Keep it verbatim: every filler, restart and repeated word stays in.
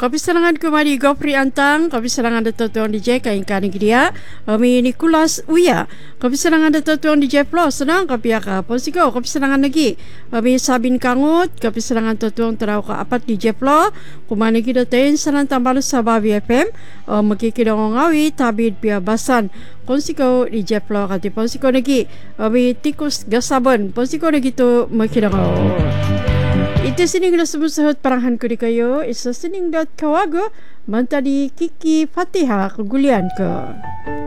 Kopi serangan kemari Gopri Antang, kopi serangan Dato' Tuan D J kain kaning dia, kami Nicholas Uya, kopi serangan Dato' Tuan D J Plus, senang kopi aka Posiko, kopi serangan lagi, kami Sabin Kangut, kopi serangan Dato' Tuan terau ka apat D J Plus, kumani kita tain sanan tambalu Sababi F M, maki kita ngawi tabid biabasan, Posiko D J Plus kati Posiko lagi, kami Tikus Gasabon, Posiko lagi tu maki ngau. Itu sining na sebut sahut parahan ko di kayo. Isa sining dat kawago. Mantadi Kiki Fatiha kegulian ke.